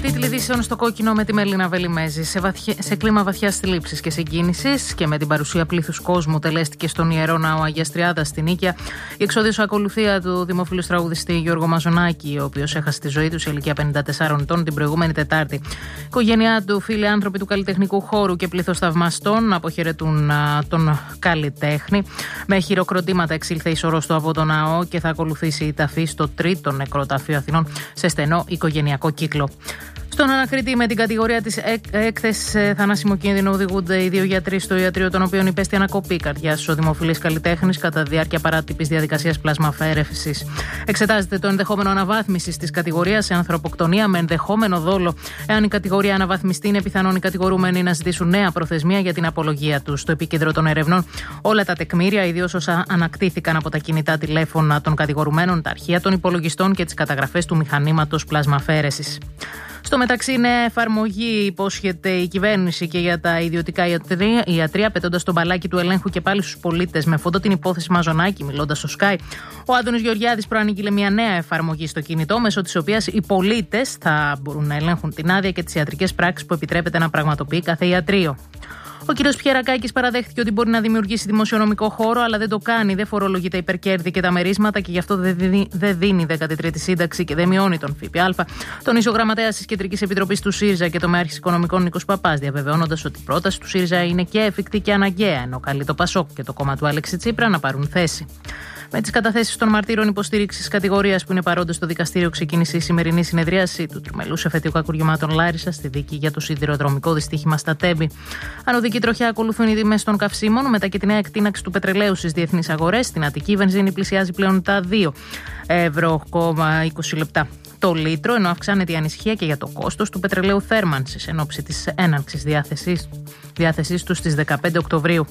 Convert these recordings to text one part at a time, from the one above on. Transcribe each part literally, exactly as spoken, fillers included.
τίτλοι ειδήσεων στο κόκκινο με τη Μελίνα Βελιμέζη. Σε, βαθιά, σε κλίμα βαθιάς θλίψης και συγκίνησης και με την παρουσία πλήθους κόσμου, τελέστηκε στον Ιερό Ναό Αγίας Τριάδας στην Νίκαια η εξώδιος ακολουθία του δημοφιλούς τραγουδιστή Γιώργο Μαζονάκη, ο οποίος έχασε τη ζωή του σε ηλικία πενήντα τεσσάρων ετών την προηγούμενη Τετάρτη. Η οικογένειά του, φίλοι, άνθρωποι του καλλιτεχνικού χώρου και πλήθος θαυμαστών αποχαιρετούν α, τον καλλιτέχνη. Με χειροκροτήματα εξήλθε εις ορός του από τον ναό και θα ακολουθήσει η ταφή στο τρίτο νεκροταφείο Αθηνών σε στενό οικογενειακό κύκλο. Στον ανακρίτη με την κατηγορία της έκθεσης θανάσιμο κίνδυνο οδηγούνται οι δύο γιατροί στο ιατρείο, των οποίων υπέστη ανακοπή καρδιάς ο δημοφιλής καλλιτέχνης κατά τη διάρκεια παράτυπης διαδικασίας πλασμαφαίρευσης. Εξετάζεται το ενδεχόμενο αναβάθμισης της κατηγορίας σε ανθρωποκτονία με ενδεχόμενο δόλο. Εάν η κατηγορία αναβαθμιστεί, είναι πιθανόν οι κατηγορούμενοι να ζητήσουν νέα προθεσμία για την απολογία τους. Στο επίκεντρο των ερευνών όλα τα τεκμήρια, ιδίως όσα ανακτήθηκαν από τα κινητά τηλέφωνα των κατηγορουμένων, τα αρχεία των υπολογιστών και τις καταγραφές του μηχανήματος πλασμαφαίρεσης. Στο μεταξύ, νέα εφαρμογή υπόσχεται η κυβέρνηση και για τα ιδιωτικά ιατρεία, πετώντας τον μπαλάκι του ελέγχου και πάλι στους πολίτες με φόντο την υπόθεση Μαζονάκη. Μιλώντας στο Sky, ο Άδωνης Γεωργιάδης προανήγγειλε μια νέα εφαρμογή στο κινητό, μέσω της οποίας οι πολίτες θα μπορούν να ελέγχουν την άδεια και τις ιατρικές πράξεις που επιτρέπεται να πραγματοποιεί κάθε ιατρείο. Ο κ. Πιερακάκης παραδέχτηκε ότι μπορεί να δημιουργήσει δημοσιονομικό χώρο, αλλά δεν το κάνει, δεν φορολογεί τα υπερκέρδη και τα μερίσματα και γι' αυτό δεν δίνει, δεν δίνει δέκατη τρίτη σύνταξη και δεν μειώνει τον ΦΠΑ. Τονίζει ο γραμματέας της Κεντρικής Επιτροπής του ΣΥΡΙΖΑ και τομέαρχης οικονομικών Νίκος Παπάς, διαβεβαιώνοντας ότι η πρόταση του ΣΥΡΙΖΑ είναι και εφικτή και αναγκαία, ενώ καλεί το ΠΑΣΟΚ και το κόμμα του Αλέξη Τσίπρα να πάρουν θέση. Με τις καταθέσεις των μαρτύρων υποστήριξης κατηγορίας που είναι παρόντες στο δικαστήριο, ξεκίνησε η σημερινή συνεδρίαση του τριμελούς εφετείου κακουργημάτων Λάρισα στη δίκη για το σιδηροδρομικό δυστύχημα στα Τέμπη. Ανωδική τροχιά ακολουθούν οι τιμές των καυσίμων, μετά και τη νέα εκτείναξη του πετρελαίου στις διεθνείς αγορές. Στην Αττική η βενζίνη πλησιάζει πλέον τα δύο ευρώ είκοσι λεπτά το λίτρο, ενώ αυξάνεται η ανησυχία και για το κόστος του πετρελαίου θέρμανσης εν ώψη της έναρξης διάθεσής, διάθεσής του στις δεκαπέντε Οκτωβρίου.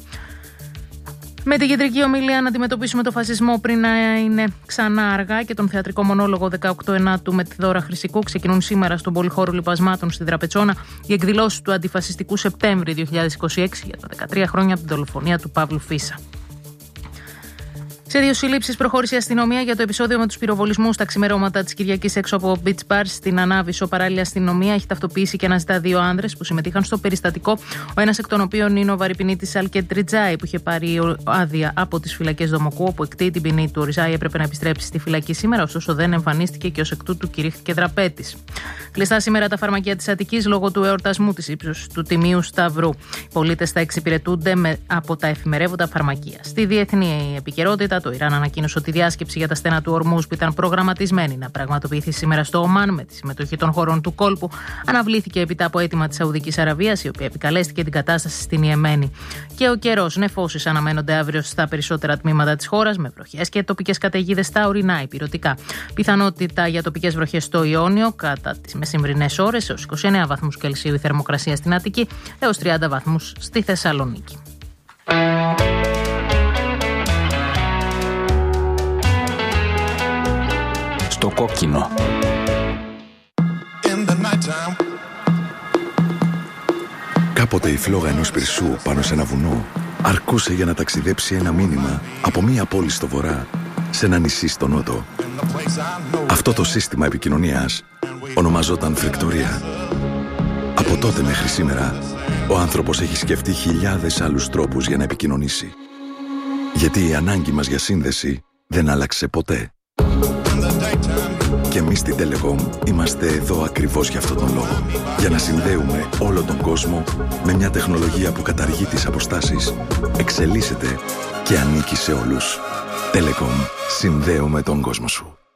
Με την κεντρική ομιλία να αντιμετωπίσουμε το φασισμό πριν να είναι ξανά αργά και τον θεατρικό μονόλογο δεκαοκτώ Ενάτου με τη Δώρα Χρυσικού, ξεκινούν σήμερα στον Πολυχώρο Λιπασμάτων στην Τραπετσόνα οι εκδηλώσεις του Αντιφασιστικού Σεπτέμβρη δύο χιλιάδες είκοσι έξι για τα δεκατρία χρόνια από την δολοφονία του Παύλου Φίσα. Σε δύο συλλήψεις προχώρησε η αστυνομία για το επεισόδιο με τους πυροβολισμούς τα ξημερώματα της Κυριακής έξω από beach bars στην Ανάβησο. Παράλληλα, η αστυνομία έχει ταυτοποιήσει και αναζητά δύο άνδρες που συμμετείχαν στο περιστατικό. Ο ένας εκ των οποίων είναι ο βαρυπινίτης Αλκέτ Ριτζάη, που είχε πάρει άδεια από τις φυλακές Δομοκού, όπου εκτείει την ποινή του. Ο Ριζάη έπρεπε να επιστρέψει στη φυλακή σήμερα, ωστόσο δεν εμφανίστηκε και ως εκ τούτου κηρύχθηκε δραπέτης. Κλειστά σήμερα τα φαρμακεία της Αττικής λόγω του εορτασμού της ύψους του Τιμίου Σταυρού. Οι πολίτες θα εξυπηρετούνται με, από τα εφημερεύοντα φαρμακεία. Στη διεθνή επικαιρότητα, το Ιράν ανακοίνωσε ότι η διάσκεψη για τα στένα του Ορμούζ, που ήταν προγραμματισμένη να πραγματοποιηθεί σήμερα στο Ομάν με τη συμμετοχή των χωρών του κόλπου, αναβλήθηκε έπειτα από αίτημα της Σαουδικής Αραβίας, η οποία επικαλέστηκε την κατάσταση στην Ιεμένη. Και ο καιρός, νεφώσεις αναμένονται αύριο στα περισσότερα τμήματα της χώρας, με βροχές και τοπικές καταιγίδες στα ορεινά υπηρετικά. Πιθανότητα για τοπικές βροχές στο Ιόνιο κατά τις μεσημβρινές ώρες, έως είκοσι εννέα βαθμούς Κελσίου η θερμοκρασία στην Αττική, έως τριάντα βαθμούς στη Θεσσαλονίκη. Το κόκκινο. Κάποτε η φλόγα ενός πυρσού πάνω σε ένα βουνό αρκούσε για να ταξιδέψει ένα μήνυμα από μία πόλη στο βορρά σε ένα νησί στο νότο. Αυτό το σύστημα επικοινωνίας ονομαζόταν φρικτορία. Από τότε μέχρι σήμερα ο άνθρωπος έχει σκεφτεί χιλιάδες άλλους τρόπους για να επικοινωνήσει. Γιατί η ανάγκη μας για σύνδεση δεν άλλαξε ποτέ. Και εμείς στην Telecom είμαστε εδώ ακριβώς για αυτόν τον λόγο. Για να συνδέουμε όλο τον κόσμο με μια τεχνολογία που καταργεί τις αποστάσεις, εξελίσσεται και ανήκει σε όλους. Telecom. Συνδέουμε τον κόσμο σου.